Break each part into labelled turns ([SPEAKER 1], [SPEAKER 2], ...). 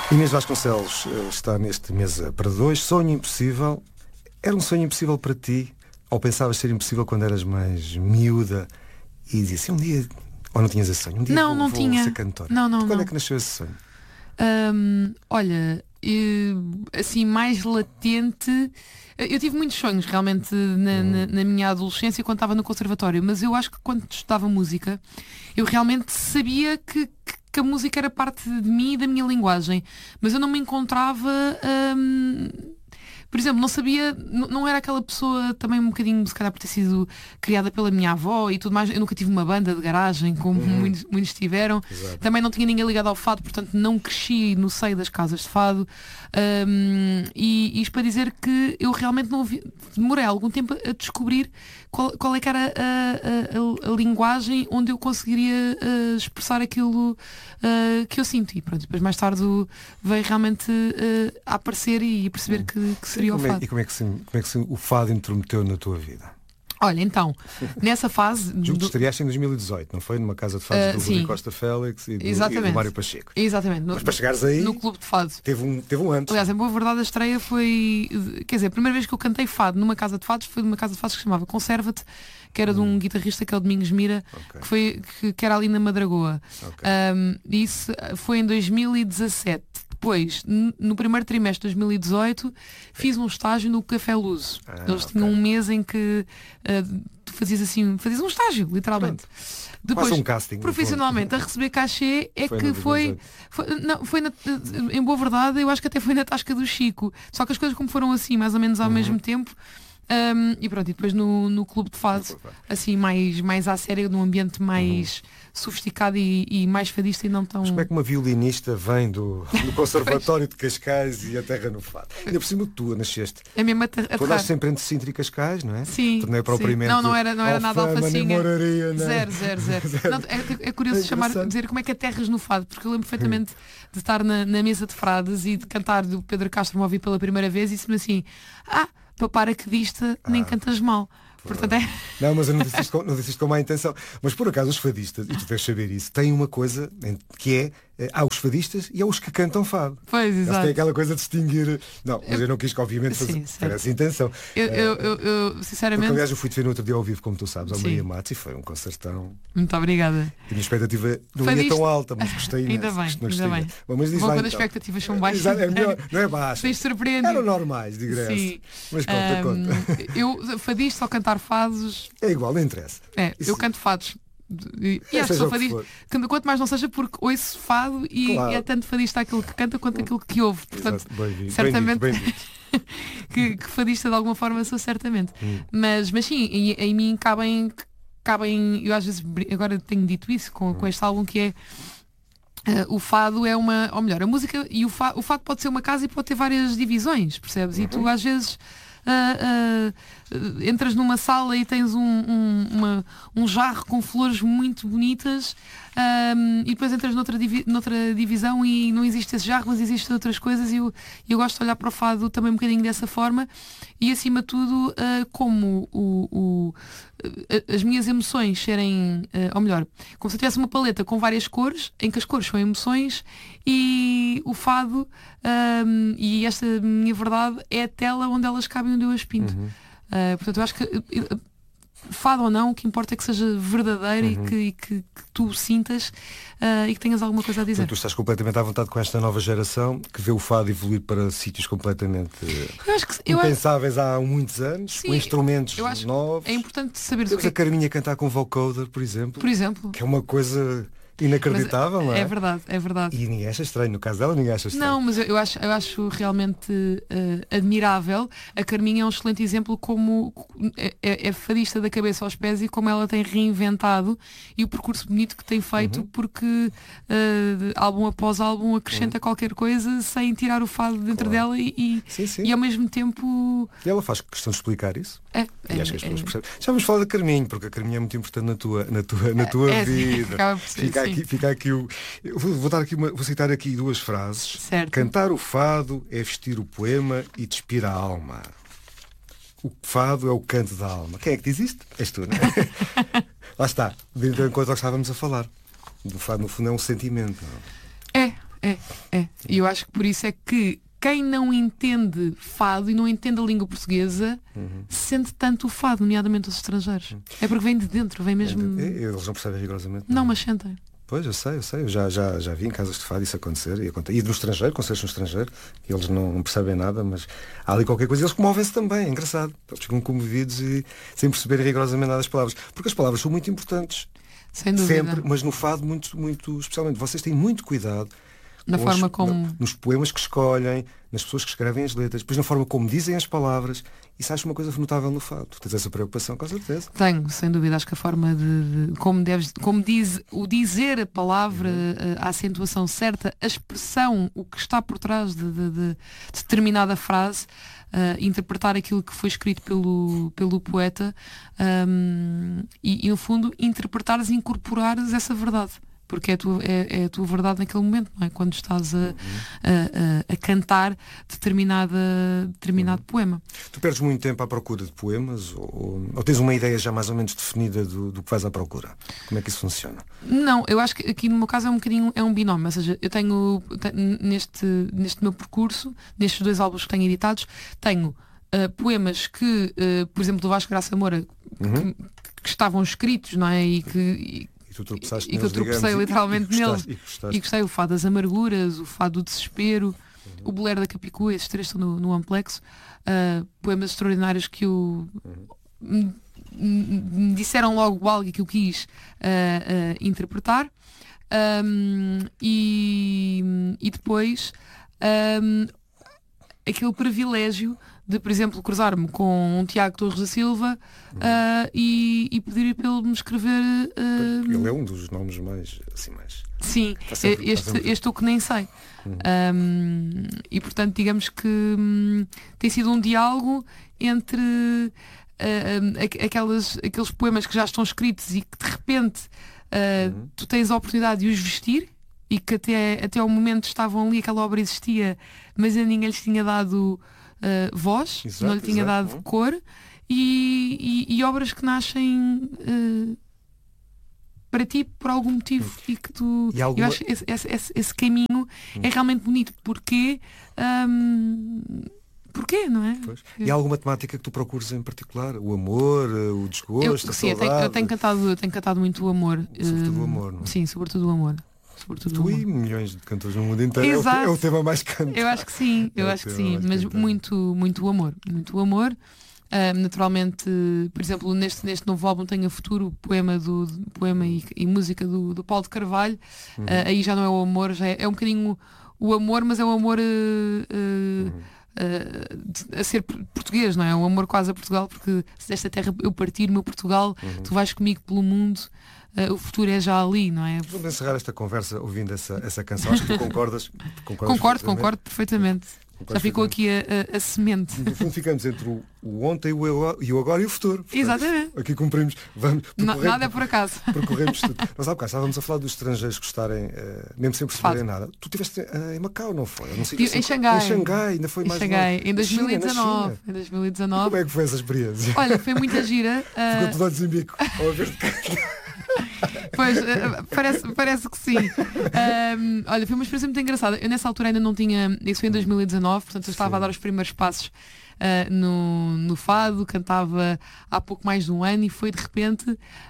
[SPEAKER 1] Inês Vasconcelos está neste Mesa para Dois. Sonho impossível. Era um sonho impossível para ti? Ou pensavas ser impossível quando eras mais miúda e dizia assim, um dia... Ou não tinhas esse sonho? Um dia
[SPEAKER 2] não
[SPEAKER 1] vou
[SPEAKER 2] tinha.
[SPEAKER 1] ser cantora.
[SPEAKER 2] Não.
[SPEAKER 1] Quando é que nasceu esse sonho?
[SPEAKER 2] Olha, assim, mais latente. Eu tive muitos sonhos realmente na minha adolescência quando estava no conservatório, mas eu acho que quando estudava música eu realmente sabia que a música era parte de mim e da minha linguagem, mas eu não me encontrava. Por exemplo, não sabia, não era aquela pessoa também um bocadinho, se calhar por ter sido criada pela minha avó e tudo mais. Eu nunca tive uma banda de garagem como muitos tiveram.
[SPEAKER 1] Exato.
[SPEAKER 2] Também não tinha ninguém ligado ao fado, portanto não cresci no seio das casas de fado. E isto para dizer que eu realmente não demorei algum tempo a descobrir qual é que era a linguagem onde eu conseguiria expressar aquilo que eu sinto. E pronto, depois mais tarde veio realmente a aparecer e a perceber que seria o fado.
[SPEAKER 1] E como é que o fado intrometeu na tua vida?
[SPEAKER 2] Olha, então, nessa fase...
[SPEAKER 1] Julgo que estreaste em 2018, não foi? Numa casa de fados do Rui Costa Félix e do Mário Pacheco.
[SPEAKER 2] Exatamente.
[SPEAKER 1] Mas para chegares aí...
[SPEAKER 2] No clube de fado.
[SPEAKER 1] Teve um antes.
[SPEAKER 2] Aliás, em boa verdade, a estreia foi... Quer dizer, a primeira vez que eu cantei fado numa casa de fados foi numa casa de fados que se chamava Conserva-te, que era de um guitarrista que é o Domingos Mira, que era ali na Madragoa. Isso foi em 2017. Depois, no primeiro trimestre de 2018, fiz um estágio no Café Luso. Eles tinham um mês em que tu fazias um estágio, literalmente. Depois,
[SPEAKER 1] um casting,
[SPEAKER 2] profissionalmente, a receber cachê foi em boa verdade, eu acho que até foi na Tasca do Chico. Só que as coisas como foram assim, mais ou menos ao mesmo tempo. E pronto, e depois no clube de fado, assim, mais à sério, num ambiente mais sofisticado e mais fadista e não tão...
[SPEAKER 1] Mas como é que uma violinista vem do Conservatório de Cascais e aterra no fado? Ainda por cima tu nasceste.
[SPEAKER 2] É mesmo
[SPEAKER 1] tu andaste sempre entre Sintra e Cascais, não é?
[SPEAKER 2] Sim.
[SPEAKER 1] Não é propriamente...
[SPEAKER 2] Não era nada alfacinha.
[SPEAKER 1] Moraria, não é?
[SPEAKER 2] Zero. Não, é curioso dizer como é que aterras no fado, porque eu lembro perfeitamente de estar na mesa de frades e de cantar do Pedro Castro me ouvir pela primeira vez e disse-me assim, para paraquedista nem cantas mal. Portanto,
[SPEAKER 1] Não, mas eu não disse isto com má intenção. Mas por acaso os fadistas, e tu deves saber isso, têm uma coisa que há os fadistas e há os que cantam fado.
[SPEAKER 2] Pois, exato.
[SPEAKER 1] Eles têm aquela coisa de distinguir. Não, mas eu não quis que obviamente fazer essa intenção.
[SPEAKER 2] Eu sinceramente...
[SPEAKER 1] Porque, aliás, eu fui te ver no outro dia ao vivo, como tu sabes, ao Maria Matos, e foi um concertão.
[SPEAKER 2] Muito obrigada.
[SPEAKER 1] A minha expectativa não ia tão alta, mas gostei imenso.
[SPEAKER 2] Ainda bem.
[SPEAKER 1] Bom, mas diz
[SPEAKER 2] quando
[SPEAKER 1] então.
[SPEAKER 2] as expectativas são baixas.
[SPEAKER 1] É melhor, não é baixo.
[SPEAKER 2] Tens surpreendido.
[SPEAKER 1] Eram normais, digressa.
[SPEAKER 2] Sim.
[SPEAKER 1] Mas conta.
[SPEAKER 2] Eu fadista ao cantar fados.
[SPEAKER 1] É igual, não interessa.
[SPEAKER 2] Eu canto fados. E acho que sou fadista. Quanto mais não seja porque ouço fado e é tanto fadista aquilo que canta quanto aquilo que ouve. Portanto, certamente que fadista de alguma forma sou certamente. Mas sim, em mim cabem, eu às vezes agora tenho dito isso com este álbum que é o fado é uma, ou melhor, a música e o fado pode ser uma casa e pode ter várias divisões, percebes? E tu às vezes entras numa sala e tens um jarro com flores muito bonitas e depois entras noutra divisão e não existe esse jarro, mas existem outras coisas e eu gosto de olhar para o fado também um bocadinho dessa forma e acima de tudo como as minhas emoções serem, ou melhor, como se eu tivesse uma paleta com várias cores, em que as cores são emoções e o fado e esta minha verdade é a tela onde elas cabem, onde eu as pinto. Portanto, eu acho que fado ou não, o que importa é que seja verdadeira e que tu o sintas e que tenhas alguma coisa a dizer.
[SPEAKER 1] Tu estás completamente à vontade com esta nova geração que vê o fado evoluir para sítios completamente impensáveis há muitos anos, com instrumentos novos.
[SPEAKER 2] É importante saber
[SPEAKER 1] temos a Carminha cantar com vocoder, por exemplo, que é uma coisa inacreditável, não é?
[SPEAKER 2] É verdade.
[SPEAKER 1] E ninguém acha estranho, no caso dela ninguém acha estranho.
[SPEAKER 2] Não, mas eu acho realmente admirável. A Carminha é um excelente exemplo como é fadista da cabeça aos pés e como ela tem reinventado e o percurso bonito que tem feito porque álbum após álbum acrescenta qualquer coisa sem tirar o fado dentro dela e ao mesmo tempo...
[SPEAKER 1] E ela faz questão de explicar isso. E acho que as pessoas percebem. Já vamos falar da Carminha, porque a Carminha é muito importante na tua vida. Fica aqui eu vou citar aqui duas frases.
[SPEAKER 2] Certo.
[SPEAKER 1] Cantar o fado é vestir o poema e despir a alma. O fado é o canto da alma. Quem é que diz isto? És tu, não é? Lá está, dentro enquanto nós estávamos a falar. O fado no fundo é um sentimento, não é?
[SPEAKER 2] É. E eu acho que por isso é que quem não entende fado e não entende a língua portuguesa sente tanto o fado, nomeadamente os estrangeiros. É porque vem de dentro, vem mesmo...
[SPEAKER 1] Eles não percebem rigorosamente.
[SPEAKER 2] Não, mas sentem.
[SPEAKER 1] Pois, eu sei. Eu já vi em casas de fado isso acontecer. E no estrangeiro, concertos no estrangeiro, eles não percebem nada, mas há ali qualquer coisa. E eles comovem-se também, é engraçado. Eles ficam comovidos e sem perceberem rigorosamente nada das palavras. Porque as palavras são muito importantes.
[SPEAKER 2] Sem dúvida.
[SPEAKER 1] Sempre, mas no fado muito, muito especialmente. Vocês têm muito cuidado
[SPEAKER 2] na forma como...
[SPEAKER 1] nos poemas que escolhem, nas pessoas que escrevem as letras, depois na forma como dizem as palavras. Isso acho uma coisa notável no fado. Tu tens essa preocupação, com certeza.
[SPEAKER 2] Tenho, sem dúvida. Acho que a forma de como diz o dizer a palavra, a acentuação certa, a expressão, o que está por trás de determinada frase, interpretar aquilo que foi escrito pelo poeta, e no fundo interpretares e incorporares essa verdade. Porque é a tua verdade naquele momento, não é? Quando estás a cantar determinado poema.
[SPEAKER 1] Tu perdes muito tempo à procura de poemas ou tens uma ideia já mais ou menos definida do que vais à procura? Como é que isso funciona?
[SPEAKER 2] Não, eu acho que aqui no meu caso é um binómio. Ou seja, eu tenho neste meu percurso, nestes 2 álbuns que tenho editados, tenho poemas que, por exemplo, do Vasco Graça Moura, que estavam escritos, não é? E que eu tropecei literalmente neles e gostei. O Fado das Amarguras, o Fado do Desespero, o Bolero da Capicua, esses 3 estão no Amplexo. Poemas extraordinários que me disseram logo algo que eu quis interpretar, e depois aquele privilégio de, por exemplo, cruzar-me com um Tiago Torres da Silva e pedir para ele me escrever.
[SPEAKER 1] Ele é um dos nomes mais.
[SPEAKER 2] Sim, este o que nem sei. E portanto, digamos que tem sido um diálogo entre aqueles poemas que já estão escritos e que de repente tu tens a oportunidade de os vestir. E que até ao momento estavam ali, aquela obra existia, mas a ninguém lhes tinha dado voz, não lhe tinha dado cor, e obras que nascem para ti por algum motivo e que tu... Eu acho que esse caminho é realmente bonito. Porquê, não é?
[SPEAKER 1] Pois. E há alguma temática que tu procures em particular? O amor, o desgosto, a saudade?
[SPEAKER 2] Eu tenho cantado muito o amor.
[SPEAKER 1] Sobretudo o amor, não é?
[SPEAKER 2] Sim, sobretudo o amor.
[SPEAKER 1] Tu e milhões de cantores no mundo inteiro. É o tema mais cantado.
[SPEAKER 2] Eu acho que sim, mas muito, muito amor. Muito amor. Naturalmente, por exemplo, neste novo álbum tenho a Futuro, poema e música do Paulo de Carvalho. Aí já não é o amor, já é um bocadinho o amor, mas é o amor a ser português, não é? O amor quase a Portugal, porque se desta terra eu partir, meu Portugal, tu vais comigo pelo mundo. O futuro é já ali, não é?
[SPEAKER 1] Vamos encerrar esta conversa ouvindo essa canção. Acho que tu concordas?
[SPEAKER 2] Concordo perfeitamente. Já ficou aqui a semente.
[SPEAKER 1] No fundo ficamos entre o ontem, o agora e o futuro. Portanto,
[SPEAKER 2] exatamente.
[SPEAKER 1] Aqui cumprimos.
[SPEAKER 2] Nada é por acaso.
[SPEAKER 1] Percorremos tudo. Nós há bocado estávamos a falar dos estrangeiros gostarem, mesmo sem perceberem nada. Tu estiveste em Macau, não foi? Não sei,
[SPEAKER 2] em Xangai.
[SPEAKER 1] Em Xangai, ainda foi mais
[SPEAKER 2] longe. Em 2019. Em 2019.
[SPEAKER 1] Como é que foi essa experiência?
[SPEAKER 2] Olha, foi muita gira.
[SPEAKER 1] Ficou tudo olhos em bico.
[SPEAKER 2] Pois, parece que sim. Olha, foi uma experiência muito engraçada. Eu nessa altura ainda não tinha. Isso foi em 2019, portanto eu estava a dar os primeiros passos no fado, cantava há pouco mais de um ano e foi de repente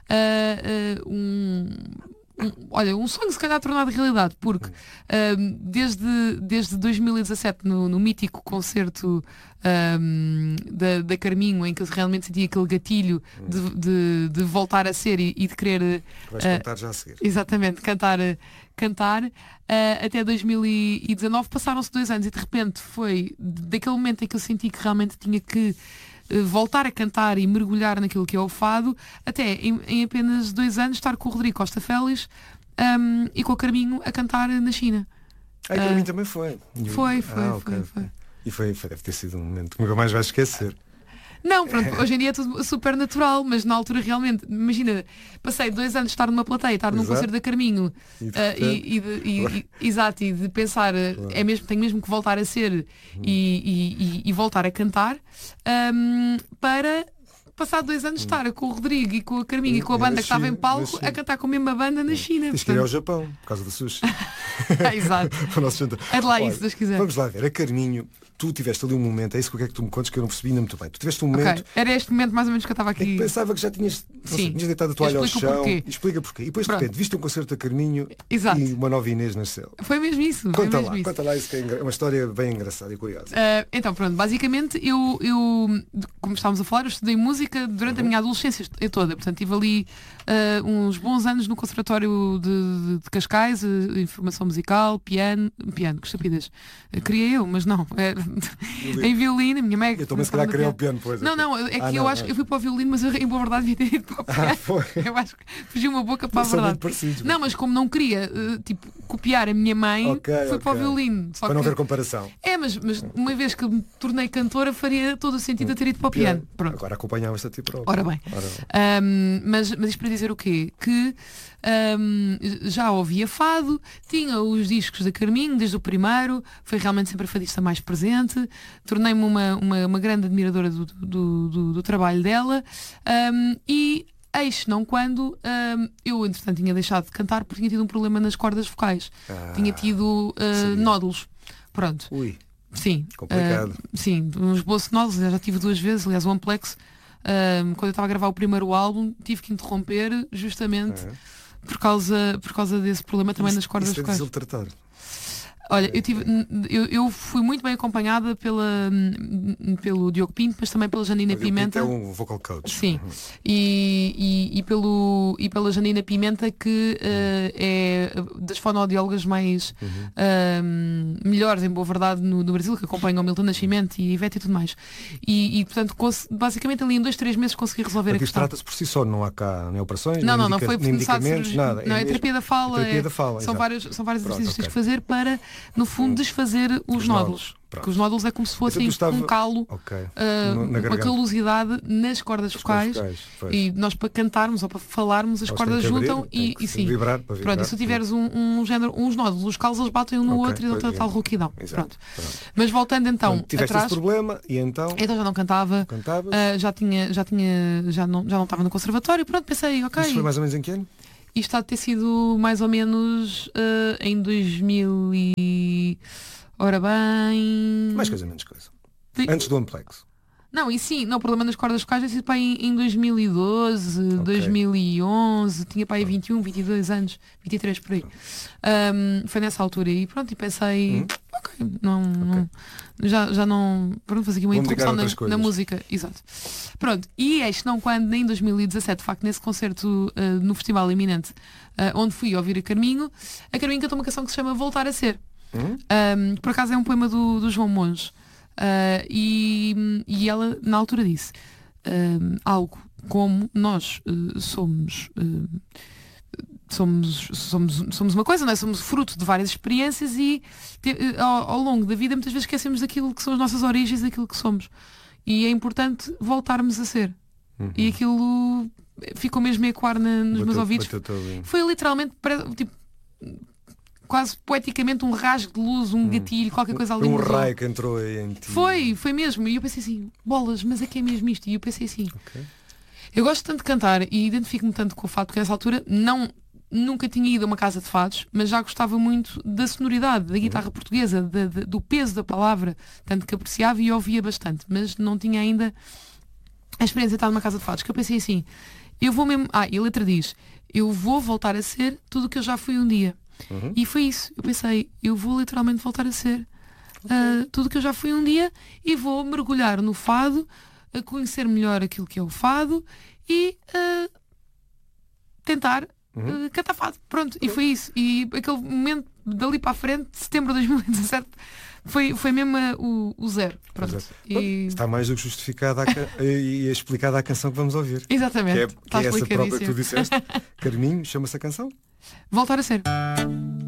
[SPEAKER 2] um sonho se calhar tornado realidade, porque desde 2017 no mítico concerto da Carminho, em que eu realmente senti aquele gatilho de voltar a ser e de querer
[SPEAKER 1] vais cantar já a seguir.
[SPEAKER 2] Exatamente, cantar até 2019 passaram-se 2 anos e de repente foi daquele momento em que eu senti que realmente tinha que voltar a cantar e mergulhar naquilo que é o fado, até em apenas 2 anos estar com o Rodrigo Costa Félix e com a Carminho a cantar na China.
[SPEAKER 1] A Carminho também foi.
[SPEAKER 2] Foi.
[SPEAKER 1] E deve ter sido um momento que nunca mais vais esquecer.
[SPEAKER 2] Não, pronto, hoje em dia é tudo super natural, mas na altura realmente, imagina, passei 2 anos de estar numa plateia, estar num concerto da Carminho e de pensar, claro. Tenho mesmo que voltar a ser e voltar a cantar para passado 2 anos estar com o Rodrigo e com a Carminha e com a banda que estava em palco a cantar com a mesma banda na China.
[SPEAKER 1] Tens que ir ao Japão, por causa do sushi.
[SPEAKER 2] Exato.
[SPEAKER 1] O nosso jantar.
[SPEAKER 2] É de lá
[SPEAKER 1] Olha,
[SPEAKER 2] isso, Deus quiser.
[SPEAKER 1] Vamos lá ver, a Carminho, tu tiveste ali um momento, é isso que é que tu me contas que eu não percebi ainda muito bem. Tu tiveste um momento.
[SPEAKER 2] Ok, era este momento mais ou menos que eu estava
[SPEAKER 1] É que
[SPEAKER 2] aqui.
[SPEAKER 1] pensava que já tinhas, não sei,
[SPEAKER 2] Sim.
[SPEAKER 1] tinhas deitado a toalha ao
[SPEAKER 2] Explico
[SPEAKER 1] chão.
[SPEAKER 2] porquê.
[SPEAKER 1] Explica porquê. E depois de
[SPEAKER 2] Pronto.
[SPEAKER 1] repente viste um concerto da Carminho
[SPEAKER 2] Exato.
[SPEAKER 1] e uma nova Inês nasceu.
[SPEAKER 2] Foi mesmo isso.
[SPEAKER 1] Conta
[SPEAKER 2] foi mesmo
[SPEAKER 1] lá,
[SPEAKER 2] isso.
[SPEAKER 1] conta lá isso que é uma história bem engraçada e curiosa.
[SPEAKER 2] Então pronto, basicamente eu, como estávamos a falar, eu estudei música durante a minha adolescência toda, portanto tive ali uns bons anos no Conservatório de Cascais, informação musical, piano, que estupidez. Queria eu, mas não. Em violino, a minha mega.
[SPEAKER 1] Eu também se calhar queria o piano, pois.
[SPEAKER 2] Não, é que eu acho que eu fui para o violino, mas eu, em boa verdade devia ter ido para o piano.
[SPEAKER 1] Foi.
[SPEAKER 2] Eu acho que fugiu uma boca para a
[SPEAKER 1] São
[SPEAKER 2] verdade.
[SPEAKER 1] muito parecidos.
[SPEAKER 2] Não, mas como não queria tipo, copiar a minha mãe, fui para o violino. Só
[SPEAKER 1] para não
[SPEAKER 2] que-
[SPEAKER 1] haver comparação.
[SPEAKER 2] mas uma vez que me tornei cantora, faria todo o sentido a ter ido para o piano. Pronto.
[SPEAKER 1] Agora acompanhavas-te a ti próprio.
[SPEAKER 2] Ora bem. Mas isto para dizer o quê? Que já ouvia fado, tinha os discos da Carminho desde o primeiro, foi realmente sempre a fadista mais presente, tornei-me uma grande admiradora do trabalho dela e eis não quando eu entretanto tinha deixado de cantar porque tinha tido um problema nas cordas vocais. Tinha tido nódulos. Pronto.
[SPEAKER 1] Ui,
[SPEAKER 2] Sim.
[SPEAKER 1] complicado.
[SPEAKER 2] Sim, um esboço de nódulos, já tive 2 vezes, aliás, o Amplex. Quando eu estava a gravar o primeiro álbum, tive que interromper justamente por causa desse problema também nas cordas
[SPEAKER 1] isso é
[SPEAKER 2] vocais.
[SPEAKER 1] difícil de tratar.
[SPEAKER 2] Olha, eu fui muito bem acompanhada pelo Diogo Pinto, mas também pela Janina Pimenta.
[SPEAKER 1] É um vocal coach.
[SPEAKER 2] Sim, e pela Janina Pimenta, que é das fonoaudiólogas mais melhores, em boa verdade, no Brasil, que acompanham o Milton Nascimento e Ivete e tudo mais. E portanto, basicamente ali em 2, 3 meses consegui resolver a
[SPEAKER 1] Porque isto
[SPEAKER 2] questão.
[SPEAKER 1] trata-se por si só, não há cá nem operações,
[SPEAKER 2] Não,
[SPEAKER 1] nem
[SPEAKER 2] não foi
[SPEAKER 1] nem
[SPEAKER 2] necessário
[SPEAKER 1] medicamentos,
[SPEAKER 2] cirurgia.
[SPEAKER 1] nada.
[SPEAKER 2] Não, é
[SPEAKER 1] mesmo
[SPEAKER 2] terapia da fala.
[SPEAKER 1] terapia da fala,
[SPEAKER 2] São
[SPEAKER 1] exato.
[SPEAKER 2] vários exercícios que tens
[SPEAKER 1] ok.
[SPEAKER 2] de fazer para, no fundo, desfazer os nódulos.
[SPEAKER 1] Pronto.
[SPEAKER 2] Porque os nódulos é como se fossem
[SPEAKER 1] Então tu
[SPEAKER 2] um calo,
[SPEAKER 1] Ok. Na
[SPEAKER 2] uma
[SPEAKER 1] garganta.
[SPEAKER 2] calosidade nas cordas vocais.
[SPEAKER 1] Pois.
[SPEAKER 2] E nós para cantarmos ou para falarmos as
[SPEAKER 1] Eles
[SPEAKER 2] cordas
[SPEAKER 1] têm que abrir,
[SPEAKER 2] juntam
[SPEAKER 1] têm que
[SPEAKER 2] e sim.
[SPEAKER 1] vibrar para vibrar.
[SPEAKER 2] Pronto, e se tu tiveres uns nódulos, os calos eles batem um no
[SPEAKER 1] Ok,
[SPEAKER 2] outro e dão
[SPEAKER 1] pois,
[SPEAKER 2] tal rouquidão.
[SPEAKER 1] exato,
[SPEAKER 2] Pronto. Mas voltando então
[SPEAKER 1] Tiveste
[SPEAKER 2] atrás,
[SPEAKER 1] esse problema e então
[SPEAKER 2] então já não cantava,
[SPEAKER 1] cantavas.
[SPEAKER 2] já não estava no conservatório, pronto, pensei, ok.
[SPEAKER 1] Isso foi mais ou menos em que ano?
[SPEAKER 2] Isto há de ter sido mais ou menos em 2000 e... Ora bem...
[SPEAKER 1] Mais coisa, menos coisa.
[SPEAKER 2] Sim.
[SPEAKER 1] Antes do Amplex.
[SPEAKER 2] Não, e sim, não, o problema nas cordas vocais tem sido para em 2012, 2011, tinha para aí 21, 22 anos, 23 por aí. Foi nessa altura e pronto, e pensei, ok, já não, pronto, fazer aqui uma
[SPEAKER 1] Vou-me dedicar
[SPEAKER 2] interrupção
[SPEAKER 1] a outras coisas.
[SPEAKER 2] na música, exato. Pronto, e este não quando, em 2017, de facto, nesse concerto no Festival Iminente, onde fui ouvir a Carminho cantou uma canção que se chama Voltar a Ser. Por acaso é um poema do João Monge. E ela na altura disse algo como nós somos uma coisa, não é? Somos fruto de várias experiências e ao longo da vida muitas vezes esquecemos daquilo que são as nossas origens, daquilo que somos, e é importante voltarmos a ser. E aquilo ficou mesmo a ecoar nos meus ouvidos. Foi literalmente tipo, quase poeticamente um rasgo de luz, um gatilho, qualquer coisa ali.
[SPEAKER 1] Um raio que entrou aí em ti.
[SPEAKER 2] Foi mesmo. E eu pensei assim, bolas, mas é que é mesmo isto. E eu pensei assim, eu gosto tanto de cantar e identifico-me tanto com o fado, porque nessa altura nunca tinha ido a uma casa de fados, mas já gostava muito da sonoridade, da guitarra portuguesa, do peso da palavra, tanto que apreciava e ouvia bastante, mas não tinha ainda a experiência de estar numa casa de fados, que eu pensei assim, eu vou mesmo... e a letra diz, eu vou voltar a ser tudo o que eu já fui um dia. E foi isso. Eu pensei, eu vou literalmente voltar a ser tudo o que eu já fui um dia e vou mergulhar no fado, a conhecer melhor aquilo que é o fado e tentar cantar fado. Pronto, e foi isso. E aquele momento dali para a frente, de setembro de 2017, foi mesmo o zero. Pronto. E...
[SPEAKER 1] Está mais do que justificada e explicada a canção que vamos ouvir.
[SPEAKER 2] Exatamente.
[SPEAKER 1] Que é essa própria que tu disseste. Carminho, chama-se a canção?
[SPEAKER 2] Voltar a ser.